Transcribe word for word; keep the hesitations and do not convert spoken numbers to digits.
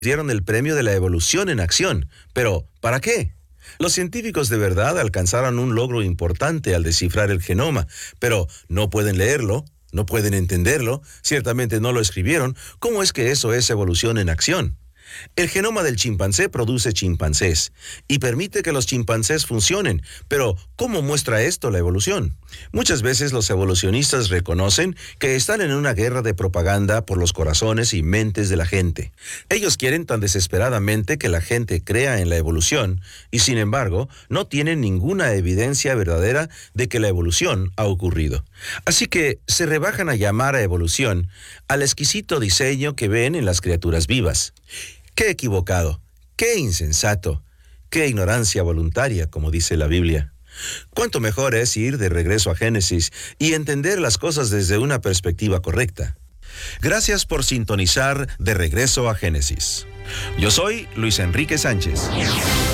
dieron el premio de la evolución en acción. Pero, ¿para qué? Los científicos de verdad alcanzaron un logro importante al descifrar el genoma, pero no pueden leerlo, no pueden entenderlo, ciertamente no lo escribieron. ¿Cómo es que eso es evolución en acción? El genoma del chimpancé produce chimpancés y permite que los chimpancés funcionen, pero ¿cómo muestra esto la evolución? Muchas veces los evolucionistas reconocen que están en una guerra de propaganda por los corazones y mentes de la gente. Ellos quieren tan desesperadamente que la gente crea en la evolución y, sin embargo, no tienen ninguna evidencia verdadera de que la evolución ha ocurrido. Así que se rebajan a llamar a evolución al exquisito diseño que ven en las criaturas vivas. ¡Qué equivocado! ¡Qué insensato! ¡Qué ignorancia voluntaria, como dice la Biblia! Cuánto mejor es ir de regreso a Génesis y entender las cosas desde una perspectiva correcta. Gracias por sintonizar De Regreso a Génesis. Yo soy Luis Enrique Sánchez.